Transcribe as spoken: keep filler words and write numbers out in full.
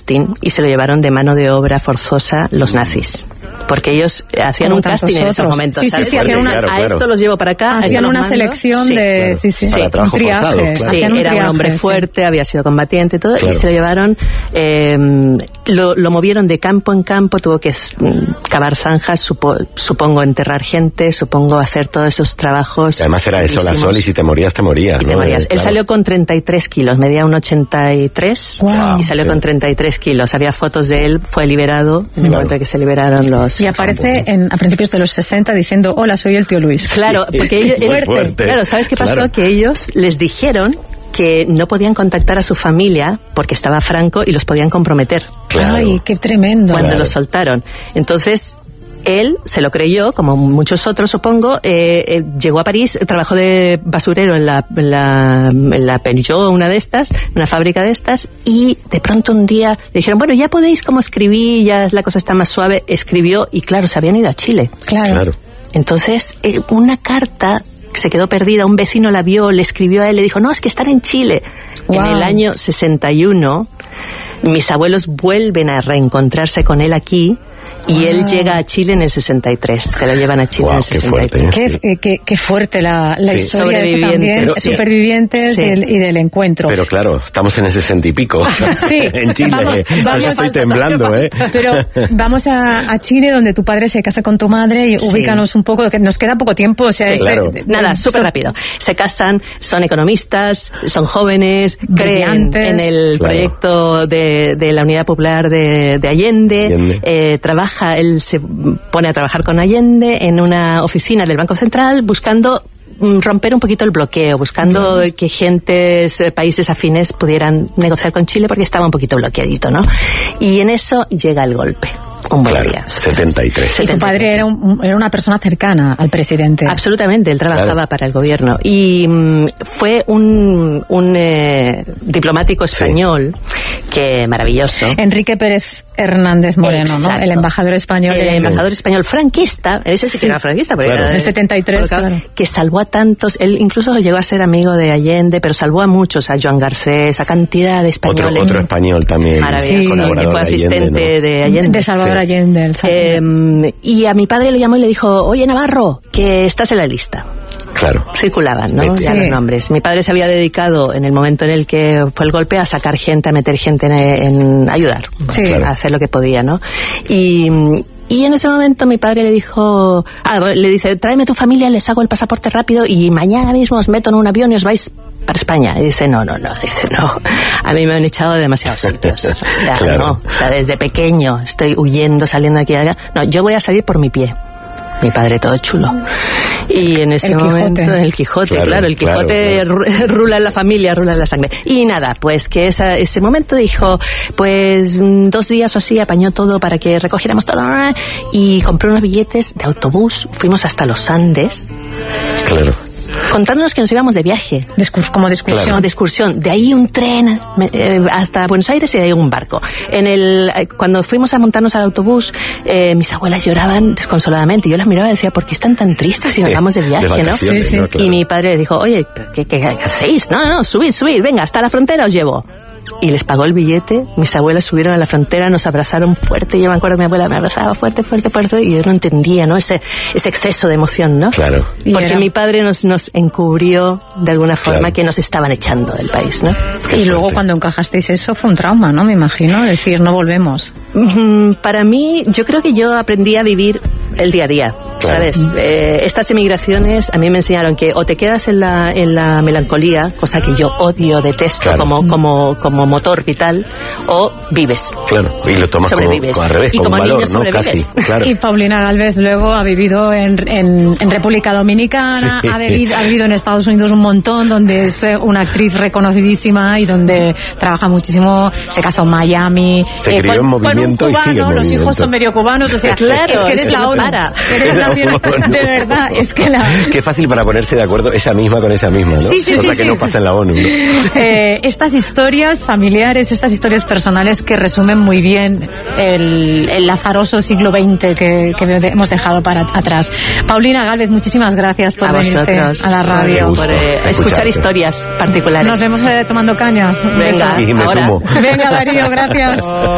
casting y se lo llevaron de mano de obra forzosa los nazis. Porque ellos hacían Como un casting otros. en ese momento, Sí, ¿sabes? sí, sí, hacían una, claro, a claro. esto los llevo para acá. hacían una mando. selección Sí, de... claro. Sí, sí, Para un trabajo triaje. forzado, claro. Sí, Hacían un era triaje, un hombre sí. fuerte, había sido combatiente y todo, Claro. y se lo llevaron, eh, lo, lo movieron de campo en campo, tuvo que mm, cavar zanjas, supo, supongo enterrar gente, supongo hacer todos esos trabajos. Y además era de sol a durísimos. sol y si te morías, te morías. Y te ¿no? morías. Eh, Él claro. salió con treinta y tres kilos, medía un ochenta y tres Guau. y salió Sí. con treinta y tres kilos. Había fotos de él, fue liberado en el Claro. momento en que se liberaron los... Y aparece en, a principios de los sesenta diciendo, hola, soy el tío Luis. Claro, porque ellos, Muy fuerte. claro, ¿sabes qué pasó? Claro. Que ellos les dijeron que no podían contactar a su familia porque estaba Franco y los podían comprometer Claro. Ay, qué tremendo. cuando Claro. los soltaron. Entonces, él se lo creyó, como muchos otros, supongo, eh, eh, llegó a París, trabajó de basurero en la, en la, en la Peugeot, una de estas, una fábrica de estas, y de pronto un día le dijeron, bueno, ya podéis como escribir, ya la cosa está más suave. Escribió y claro, se habían ido a Chile. Claro. Claro. Entonces, eh, una carta que se quedó perdida, un vecino la vio, le escribió a él, le dijo, no, es que están en Chile. Wow. En el año sesenta y uno, mis abuelos vuelven a reencontrarse con él aquí, y él llega a Chile en el sesenta y tres. Se lo llevan a Chile Wow, en el qué sesenta y tres. fuerte, ¿eh? Qué, eh, qué, qué fuerte la, la Sí. historia esta también, Sobrevivientes. Pero- supervivientes Sí. del- y del encuentro. Pero claro, estamos en el sesenta y pico. Sí. En Chile. Vamos, Yo vamos, ya estoy falta, temblando, ¿eh? Pero vamos a, a Chile, donde tu padre se casa con tu madre, y Sí. ubícanos un poco, que nos queda poco tiempo, o sea, Sí, este, claro. Nada, súper rápido. Se casan, son economistas, son jóvenes, creen Brillantes. en el Claro. proyecto de, de la Unidad Popular de, de Allende. Allende. Eh, trabaja, él se pone a trabajar con Allende en una oficina del Banco Central buscando mm, romper un poquito el bloqueo, buscando que gentes, eh, países afines pudieran negociar con Chile porque estaba un poquito bloqueadito, ¿no? Y en eso llega el golpe. Un buen Claro, día. setenta y tres. Y tu padre era, un- era una persona cercana al presidente. Absolutamente, él trabajaba Claro. para el gobierno y mm, fue un, un eh, diplomático español que maravilloso. Enrique Pérez Hernández Moreno, ¿no? Exacto. El embajador español. El de- embajador español franquista, ese sí, Sí. que era franquista, porque Claro. era Del setenta y tres, colocado, claro. que salvó a tantos, él incluso llegó a ser amigo de Allende, pero salvó a muchos, a Joan Garcés, a cantidad de Otro, españoles. otro español también. Maravilloso, Sí. que colaborador fue de Allende, asistente ¿no? de Allende. de Salvador Sí. Allende. El Salvador. Eh, y a mi padre le llamó y le dijo, oye Navarro, que estás en la lista. Claro. Circulaban, ¿no? Sí. Ya los nombres. Mi padre se había dedicado en el momento en el que fue el golpe a sacar gente, a meter gente en, en ayudar, Sí. Claro. a hacer lo que podía, ¿no? Y y en ese momento mi padre le dijo, ah, le dice, tráeme tu familia, les hago el pasaporte rápido y mañana mismo os meto en un avión y os vais para España. Y dice, no, no, no, dice, no, a mí me han echado de demasiados sitios. O sea, Claro. no, o sea, desde pequeño estoy huyendo, saliendo de aquí y allá. No, yo voy a salir por mi pie. Mi padre todo chulo. Y en ese El Quijote. momento, el Quijote, Claro, claro, el claro, Quijote claro. ru- rula en la familia, rula en la sangre. Y nada, pues que esa, ese momento dijo, pues mm, dos días o así apañó todo para que recogiéramos todo y compró unos billetes de autobús, fuimos hasta los Andes, Claro. contándonos que nos íbamos de viaje. Discurs- como discusión. Claro, de excursión. De ahí un tren me- eh, hasta Buenos Aires y de ahí un barco. En el, eh, cuando fuimos a montarnos al autobús, eh, mis abuelas lloraban desconsoladamente. Yo las miraba y decía, ¿por qué están tan tristes si nos Sí, vamos de de viaje, no? vacaciones, Sí, sí. ¿no? Claro. Y mi padre le dijo, oye, ¿pero qué, qué, qué hacéis? No, no, no, subid, subid, venga, hasta la frontera os llevo. Y les pagó el billete, mis abuelas subieron a la frontera, nos abrazaron fuerte, yo me acuerdo que mi abuela me abrazaba fuerte, fuerte, fuerte, y yo no entendía, ¿no? Ese, ese exceso de emoción, ¿no? Claro. Y Porque era- mi padre nos, nos encubrió de alguna forma Claro. que nos estaban echando del país, ¿no? Qué Y luego fuerte. cuando encajasteis eso fue un trauma, ¿no? Me imagino, decir, no volvemos. Mm, Para mí, yo creo que yo aprendí a vivir el día a día, Claro. ¿sabes? Eh, estas emigraciones a mí me enseñaron que o te quedas en la, en la melancolía, cosa que yo odio, detesto Claro. como, como, como motor vital, o vives. Claro. Y lo tomas como, Sobrevives. como al revés, Y como un como valor, niño ¿no? Casi. sobrevives. Claro. Y Paulina Gálvez luego ha vivido en, en, en República Dominicana, Sí. ha, vivido, ha vivido en Estados Unidos un montón, donde es eh, una actriz reconocidísima y donde trabaja muchísimo, se casó en Miami. Se crió en con- movimiento con y un cubano, sigue en los hijos movimiento. son medio cubanos, o sea, Claro, es que eres es que la no ONU. para. Eres No, nacional, no. de verdad, es que la... Qué fácil para ponerse de acuerdo ella misma con ella misma, ¿no? Sí, sí, Cosa sí, que sí. no pasa en la ONU, ¿no? Eh, estas historias familiares, estas historias personales que resumen muy bien el, el azaroso siglo veinte que, que hemos dejado para atrás. Paulina Gálvez, muchísimas gracias por A venirte vosotros. a la Qué radio. gusto Por eh, escuchar escucharte. historias particulares. Nos vemos eh, tomando cañas. Un Venga, beso. Y me ahora. sumo. Venga, Darío, gracias.